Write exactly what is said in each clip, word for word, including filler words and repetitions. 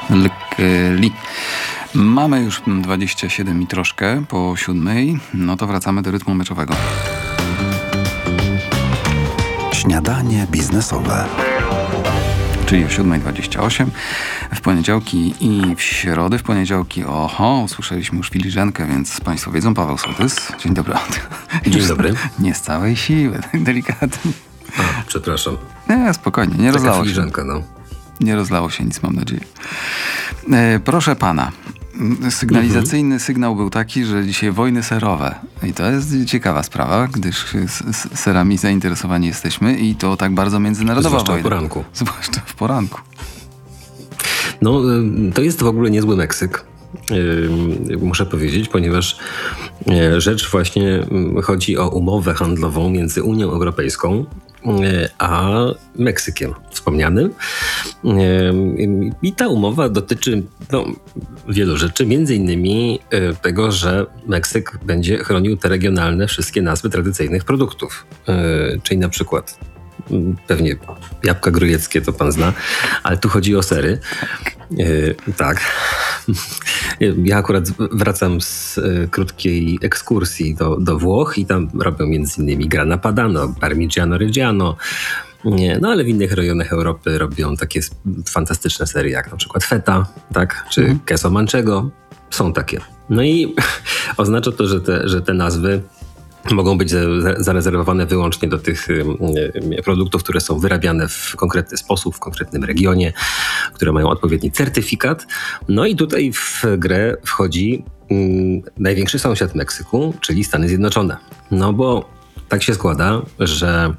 Lykli. Mamy już dwadzieścia siedem i troszkę po siódmej. No to wracamy do rytmu meczowego. Śniadanie biznesowe. Czyli o siódma dwadzieścia osiem w poniedziałki i w środy. W poniedziałki, oho, usłyszeliśmy już filiżankę, więc Państwo wiedzą, Paweł Sołtys. Dzień dobry. Dzień dobry. Nie z całej siły, tak delikatnie. A, przepraszam. Nie, spokojnie, nie Taka rozlało filiżanka, się. no. Nie rozlało się nic, mam nadzieję. E, proszę pana, sygnalizacyjny mhm. sygnał był taki, że dzisiaj wojny serowe. I to jest ciekawa sprawa, gdyż s- serami zainteresowani jesteśmy i to tak bardzo międzynarodowa Zwłaszcza wojna. w poranku. Zwłaszcza w poranku. No, to jest w ogóle niezły Meksyk. Yy, muszę powiedzieć, ponieważ yy, rzecz właśnie yy, chodzi o umowę handlową między Unią Europejską yy, a Meksykiem wspomnianym. Yy, I ta umowa dotyczy no, wielu rzeczy, między innymi yy, tego, że Meksyk będzie chronił te regionalne wszystkie nazwy tradycyjnych produktów. Yy, czyli na przykład pewnie jabłka grujeckie to pan zna, ale tu chodzi o sery. Yy, tak. Ja akurat wracam z y, krótkiej ekskursji do, do Włoch i tam robią między innymi grana padano, parmigiano reggiano. Nie, no ale w innych rejonach Europy robią takie fantastyczne serie jak na przykład feta, tak, czy mm. queso manchego. Są takie. No i oznacza to, że te, że te nazwy mogą być zarezerwowane wyłącznie do tych produktów, które są wyrabiane w konkretny sposób, w konkretnym regionie, które mają odpowiedni certyfikat. No i tutaj w grę wchodzi um, największy sąsiad Meksyku, czyli Stany Zjednoczone. No bo tak się składa, że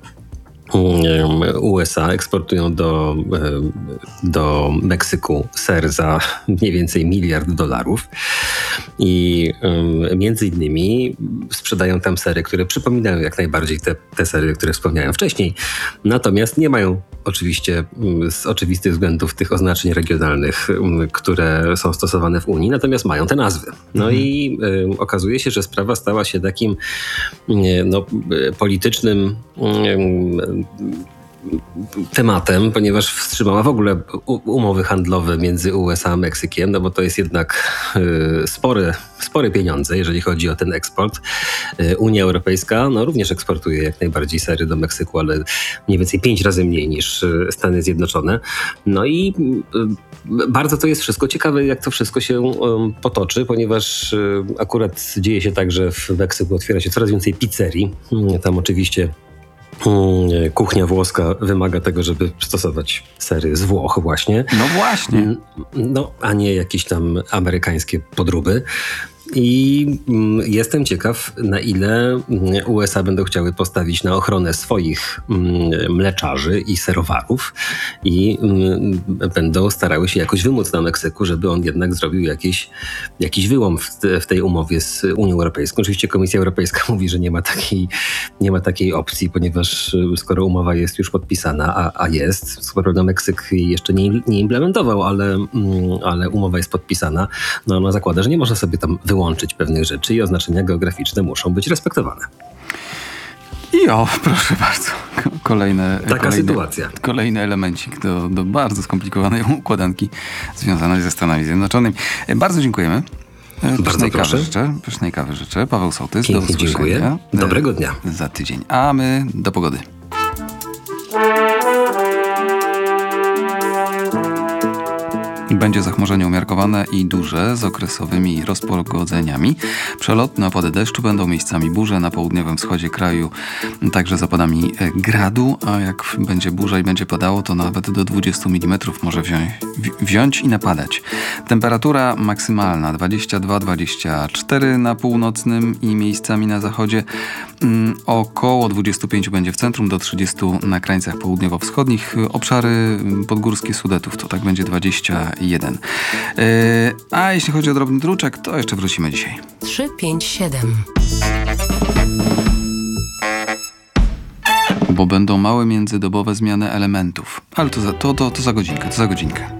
U S A eksportują do, do Meksyku ser za mniej więcej miliard dolarów i między innymi sprzedają tam sery, które przypominają jak najbardziej te, te sery, które wspomniałem wcześniej, natomiast nie mają oczywiście z oczywistych względów tych oznaczeń regionalnych, które są stosowane w Unii, natomiast mają te nazwy. No mhm. i y, okazuje się, że sprawa stała się takim y, no, politycznym y, tematem, ponieważ wstrzymała w ogóle umowy handlowe między U S A a Meksykiem, no bo to jest jednak y, spore, spore pieniądze, jeżeli chodzi o ten eksport. Y, Unia Europejska no, również eksportuje jak najbardziej sery do Meksyku, ale mniej więcej pięć razy mniej niż Stany Zjednoczone. No i y, bardzo to jest wszystko ciekawe, jak to wszystko się y, potoczy, ponieważ y, akurat dzieje się tak, że w Meksyku otwiera się coraz więcej pizzerii. Y, tam oczywiście kuchnia włoska wymaga tego, żeby stosować sery z Włoch właśnie. No właśnie. No, a nie jakieś tam amerykańskie podróby. I jestem ciekaw, na ile U S A będą chciały postawić na ochronę swoich mleczarzy i serowarów i będą starały się jakoś wymóc na Meksyku, żeby on jednak zrobił jakiś, jakiś wyłom w, te, w tej umowie z Unią Europejską. Oczywiście Komisja Europejska mówi, że nie ma takiej, nie ma takiej opcji, ponieważ skoro umowa jest już podpisana, a, a jest, co prawda Meksyk jej jeszcze nie, nie implementował, ale, ale umowa jest podpisana, no ona zakłada, że nie można sobie tam wyłączyć łączyć pewnych rzeczy i oznaczenia geograficzne muszą być respektowane. I o, proszę bardzo, kolejne, Taka kolejny, sytuacja. Kolejny elemencik do, do bardzo skomplikowanej układanki związanej ze Stanami Zjednoczonymi. Bardzo dziękujemy. Bardzo proszę. Życzę, pysznej kawy życzę. Paweł Sołtys, Pięknie do usłyszenia. Dziękuję. Dobrego dnia. Za tydzień. A my do pogody. Będzie zachmurzenie umiarkowane i duże z okresowymi rozpogodzeniami. Przelotne opady deszczu będą miejscami burze na południowym wschodzie kraju, także z opadami gradu, a jak będzie burza i będzie padało, to nawet do dwudziestu milimetrów może wziąć, wziąć i napadać. Temperatura maksymalna dwadzieścia dwa dwadzieścia cztery na północnym i miejscami na zachodzie. Około dwudziestu pięciu będzie w centrum, do trzydziestu na krańcach południowo-wschodnich. Obszary podgórskie Sudetów to tak będzie dwadzieścia jeden. Yy, a jeśli chodzi o drobny druczek, to jeszcze wrócimy dzisiaj. trzy pięć siedem. Bo będą małe międzydobowe zmiany elementów. Ale to za, to, to, to za godzinkę, to za godzinkę.